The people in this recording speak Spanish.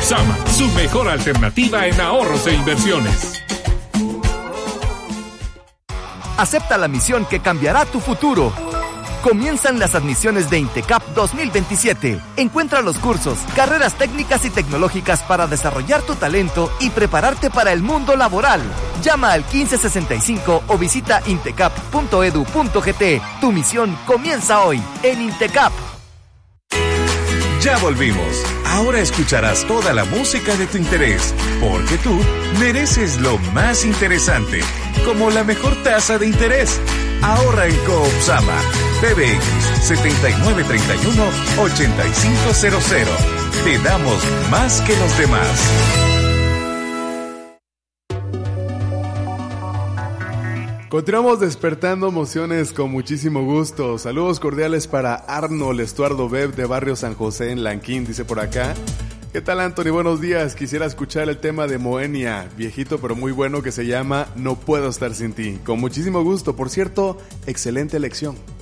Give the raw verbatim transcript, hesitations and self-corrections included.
Coopsama, su mejor alternativa en ahorros e inversiones. Acepta la misión que cambiará tu futuro. Comienzan las admisiones de INTECAP dos mil veintisiete. Encuentra los cursos, carreras técnicas y tecnológicas para desarrollar tu talento y prepararte para el mundo laboral. Llama al quince sesenta y cinco o visita intecap punto edu punto gt. Tu misión comienza hoy en INTECAP. Ya volvimos. Ahora escucharás toda la música de tu interés, porque tú mereces lo más interesante, como la mejor tasa de interés. Ahorra en Coopsama. P B X setenta y nueve treinta y uno ochenta y cinco cero cero. Te damos más que los demás. Continuamos despertando emociones con muchísimo gusto. Saludos cordiales para Arnold Estuardo Beb de Barrio San José en Lanquín, dice por acá. ¿Qué tal, Anthony? Buenos días. Quisiera escuchar el tema de Moenia, viejito pero muy bueno, que se llama No Puedo Estar Sin Ti. Con muchísimo gusto. Por cierto, excelente elección.